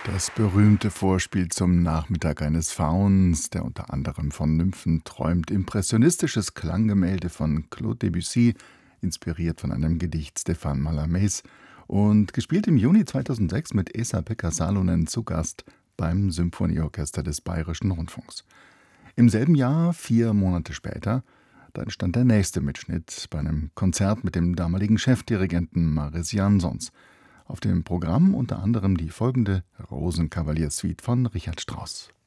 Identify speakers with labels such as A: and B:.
A: Das berühmte Vorspiel zum Nachmittag eines Fauns, der unter anderem von Nymphen träumt, impressionistisches Klanggemälde von Claude Debussy, inspiriert von einem Gedicht Stéphane Mallarmés und gespielt im Juni 2006 mit Esa-Pekka Salonen zu Gast beim Symphonieorchester des Bayerischen Rundfunks. Im selben Jahr, 4 Monate später, da entstand der nächste Mitschnitt bei einem Konzert mit dem damaligen Chefdirigenten Mariss Jansons. Auf dem Programm unter anderem die folgende Rosenkavalier-Suite von Richard Strauss.